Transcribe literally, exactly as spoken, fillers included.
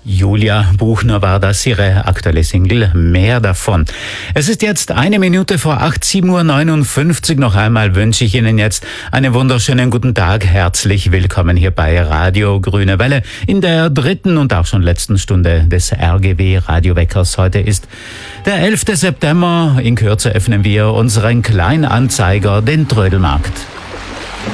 Julia Buchner war das, ihre aktuelle Single Mehr davon. Es ist jetzt eine Minute vor acht, sieben Uhr neunundfünfzig. Noch einmal wünsche ich Ihnen jetzt einen wunderschönen guten Tag. Herzlich willkommen hier bei Radio Grüne Welle in der dritten und auch schon letzten Stunde des R G W Radioweckers. Heute ist der elfte September. In Kürze öffnen wir unseren Kleinanzeiger, den Trödelmarkt.